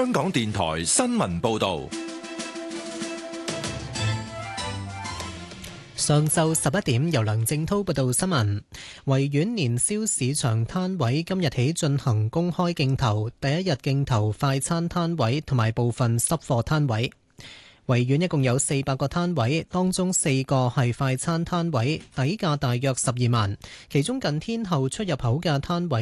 香港電台新聞報道。 上晝11點，由梁正濤報道新聞。維園年宵市場攤位今日起進行公開競投，第一日競投快餐攤位同埋部分濕貨攤位。維園一共有400個攤位，當中4個係快餐攤位，底價大約12萬，其中近天后出入口嘅攤位